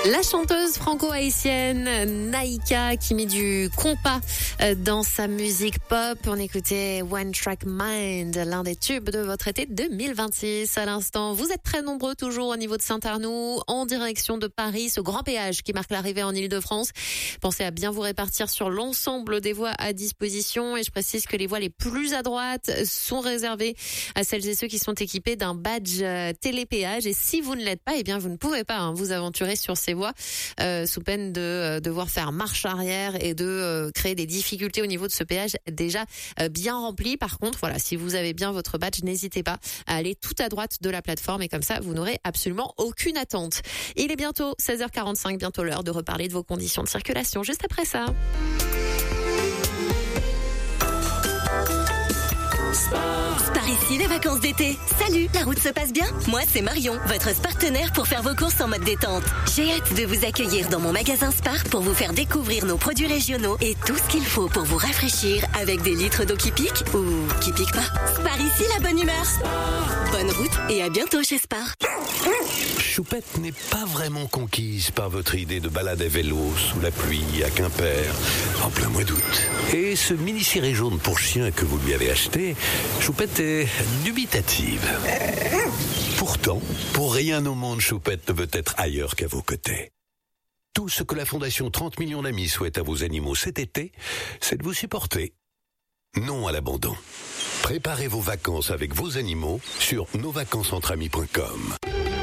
La chanteuse franco-haïtienne Naïka qui met du compas dans sa musique pop. On écoutait One Track Mind, l'un des tubes de votre été 2026. À l'instant, vous êtes très nombreux toujours au niveau de Saint-Arnoux, en direction de Paris, ce grand péage qui marque l'arrivée en Ile-de-France. Pensez à bien vous répartir sur l'ensemble des voies à disposition. Et je précise que les voies les plus à droite sont réservées à celles et ceux qui sont équipés d'un badge télépéage. Et si vous ne l'êtes pas, eh bien vous ne pouvez pas vous aventurer sur ces voies sous peine de devoir faire marche arrière et de créer des difficultés au niveau de ce péage déjà bien rempli. Par contre, voilà, si vous avez bien votre badge, n'hésitez pas à aller tout à droite de la plateforme et comme ça, vous n'aurez absolument aucune attente. Il est bientôt 16h45, bientôt l'heure de reparler de vos conditions de circulation. Juste après ça. Par ici, les vacances d'été. Salut, la route se passe bien? Moi, c'est Marion, votre partenaire pour faire vos courses en mode détente. J'ai hâte de vous accueillir dans mon magasin Spar pour vous faire découvrir nos produits régionaux et tout ce qu'il faut pour vous rafraîchir avec des litres d'eau qui piquent ou qui piquent pas. Spar ici, la bonne humeur. Bonne route et à bientôt chez Spar. Choupette n'est pas vraiment conquise par votre idée de balade à vélo sous la pluie à Quimper en plein mois d'août. Et ce mini-ciré jaune pour chien que vous lui avez acheté, Choupette est dubitative. Pourtant, pour rien au monde, Choupette ne veut être ailleurs qu'à vos côtés. Tout ce que la Fondation 30 millions d'amis souhaite à vos animaux cet été, c'est de vous supporter. Non à l'abandon. Préparez vos vacances avec vos animaux sur nosvacancesentramis.com.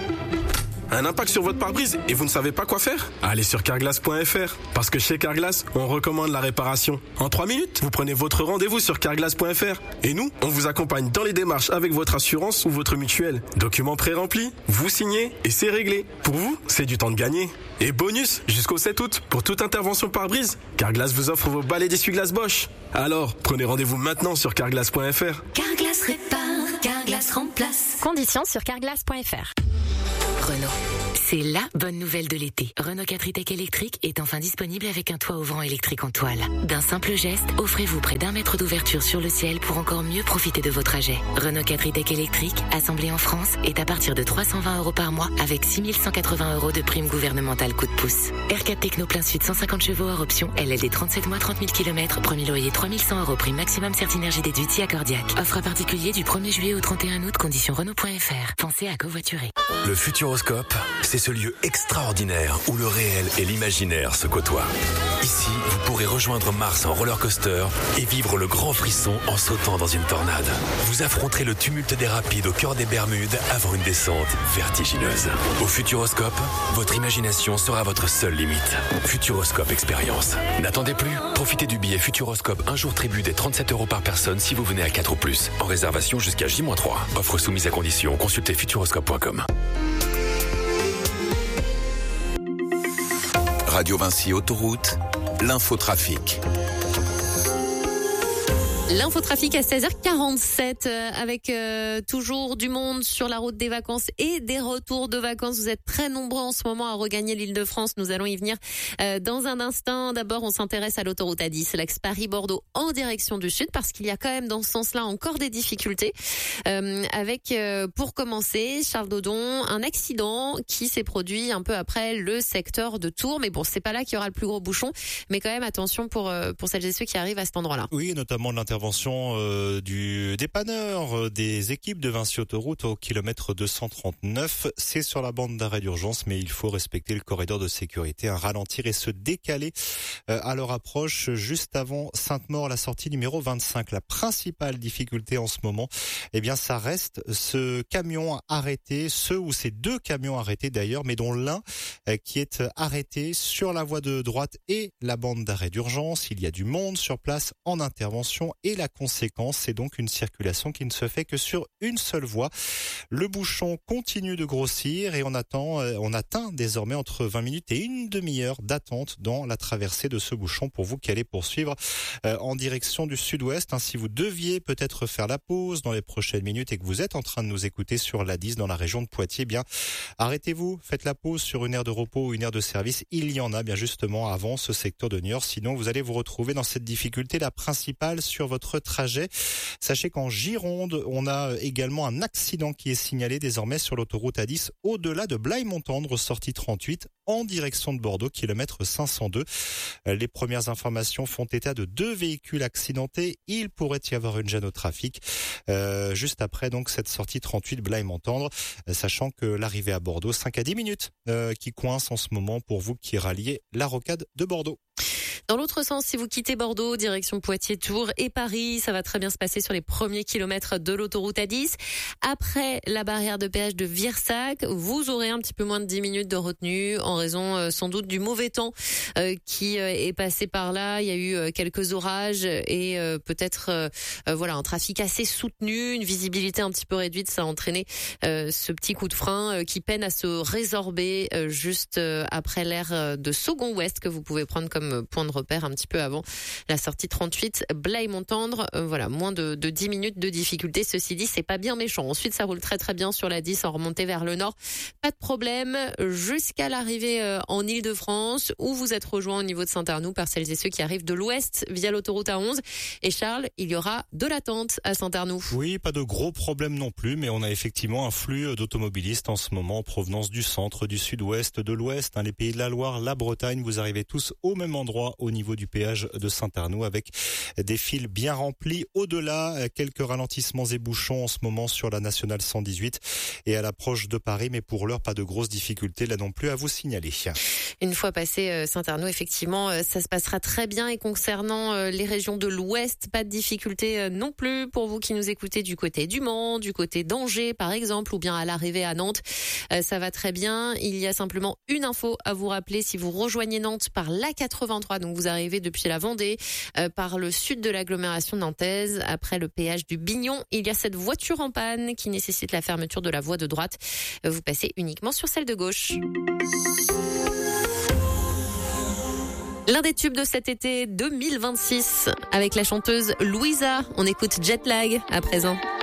Un impact sur votre pare-brise et vous ne savez pas quoi faire? Allez sur carglass.fr. Parce que chez Carglass, on recommande la réparation. En 3 minutes, vous prenez votre rendez-vous sur carglass.fr. Et nous, on vous accompagne dans les démarches avec votre assurance ou votre mutuelle. Documents pré-remplis, vous signez et c'est réglé. Pour vous, c'est du temps de gagner. Et bonus, jusqu'au 7 août, pour toute intervention pare-brise, Carglass vous offre vos balais d'essuie-glace Bosch. Alors, prenez rendez-vous maintenant sur carglass.fr. Carglass répare, Carglass remplace. Conditions sur carglass.fr. Renault. C'est la bonne nouvelle de l'été. Renault 4 e-Tech électrique est enfin disponible avec un toit ouvrant électrique en toile. D'un simple geste, offrez-vous près d'1 mètre d'ouverture sur le ciel pour encore mieux profiter de vos trajets. Renault 4 e-Tech électrique, assemblé en France, est à partir de 320 € par mois avec 6 180 € de prime gouvernementale coup de pouce. R4 Techno plein sud 150 chevaux hors option, LLD 37 mois 30 000 km, premier loyer 3100 € prime maximum Certinergie déduite si accordiaque. Offre à particulier du 1er juillet au 31 août, conditions Renault.fr. Pensez à covoiturer. Le Futuroscope, c'est ce lieu extraordinaire où le réel et l'imaginaire se côtoient. Ici, vous pourrez rejoindre Mars en roller coaster et vivre le grand frisson en sautant dans une tornade. Vous affronterez le tumulte des rapides au cœur des Bermudes avant une descente vertigineuse. Au Futuroscope, votre imagination sera votre seule limite. Futuroscope Expérience. N'attendez plus. Profitez du billet Futuroscope un jour tribut des 37 € par personne si vous venez à 4 ou plus. En réservation jusqu'à J-3. Offre soumise à condition. Consultez futuroscope.com. Radio Vinci Autoroute, l'infotrafic. L'infotrafic à 16h47 avec toujours du monde sur la route des vacances et des retours de vacances. Vous êtes très nombreux en ce moment à regagner l'Île-de-France. Nous allons y venir dans un instant. D'abord, on s'intéresse à l'autoroute A10, l'axe Paris-Bordeaux en direction du sud parce qu'il y a quand même dans ce sens-là encore des difficultés. Avec, pour commencer, Charles Dodon, un accident qui s'est produit un peu après le secteur de Tours. Mais bon, c'est pas là qu'il y aura le plus gros bouchon. Mais quand même, attention pour celles et ceux qui arrivent à cet endroit-là. Oui, notamment l'intervention du dépanneur des équipes de Vinci Autoroute au kilomètre 239. C'est sur la bande d'arrêt d'urgence, mais il faut respecter le corridor de sécurité, ralentir et se décaler à leur approche juste avant Sainte-Maure, la sortie numéro 25. La principale difficulté en ce moment, eh bien, ça reste ce camion arrêté, ces 2 camions arrêtés d'ailleurs, mais dont l'un qui est arrêté sur la voie de droite et la bande d'arrêt d'urgence. Il y a du monde sur place en intervention et la conséquence, c'est donc une circulation qui ne se fait que sur une seule voie. Le bouchon continue de grossir et on atteint désormais entre 20 minutes et une demi-heure d'attente dans la traversée de ce bouchon pour vous qui allez poursuivre en direction du sud-ouest. Si vous deviez peut-être faire la pause dans les prochaines minutes et que vous êtes en train de nous écouter sur l'A10 dans la région de Poitiers, bien arrêtez-vous, faites la pause sur une aire de repos ou une aire de service. Il y en a bien justement avant ce secteur de Niort. Sinon, vous allez vous retrouver dans cette difficulté. La principale sur votre votre trajet. Sachez qu'en Gironde, on a également un accident qui est signalé désormais sur l'autoroute A10 au-delà de Blaye-Montendre, sortie 38 en direction de Bordeaux, kilomètre 502. Les premières informations font état de 2 véhicules accidentés. Il pourrait y avoir une gêne au trafic juste après donc cette sortie 38 Blaye-Montendre, sachant que l'arrivée à Bordeaux, 5 à 10 minutes qui coince en ce moment pour vous qui ralliez la rocade de Bordeaux. Dans l'autre sens, si vous quittez Bordeaux, direction Poitiers, Tours et Paris, ça va très bien se passer sur les premiers kilomètres de l'autoroute A10. Après la barrière de péage de Virsac, vous aurez un petit peu moins de 10 minutes de retenue en raison sans doute du mauvais temps qui est passé par là. Il y a eu quelques orages et peut-être un trafic assez soutenu, une visibilité un petit peu réduite. Ça a entraîné ce petit coup de frein qui peine à se résorber juste après l'aire de Saugon-Ouest que vous pouvez prendre comme point de repère un petit peu avant la sortie 38 Blaye-Montendre. Moins de 10 minutes de difficulté. Ceci dit, c'est pas bien méchant. Ensuite, ça roule très très bien sur la 10 en remontée vers le nord. Pas de problème jusqu'à l'arrivée en Île-de-France où vous êtes rejoint au niveau de Saint-Arnoux par celles et ceux qui arrivent de l'ouest via l'autoroute A11. Et Charles, il y aura de l'attente à Saint-Arnoux. Oui, pas de gros problèmes non plus, mais on a effectivement un flux d'automobilistes en ce moment en provenance du centre, du sud-ouest, de l'ouest, les pays de la Loire, la Bretagne. Vous arrivez tous au même endroit au niveau du péage de Saint-Arnoux avec des files bien remplies. Au-delà, quelques ralentissements et bouchons en ce moment sur la nationale 118 et à l'approche de Paris, mais pour l'heure, pas de grosses difficultés là non plus à vous signaler. Une fois passé Saint-Arnoux, effectivement, ça se passera très bien. Et concernant les régions de l'Ouest, pas de difficultés non plus pour vous qui nous écoutez du côté du Mans, du côté d'Angers par exemple, ou bien à l'arrivée à Nantes. Ça va très bien. Il y a simplement une info à vous rappeler si vous rejoignez Nantes par l'A83. Donc vous arrivez depuis la Vendée, par le sud de l'agglomération nantaise, après le péage du Bignon. Il y a cette voiture en panne qui nécessite la fermeture de la voie de droite. Vous passez uniquement sur celle de gauche. L'un des tubes de cet été 2026 avec la chanteuse Louisa. On écoute Jet Lag à présent.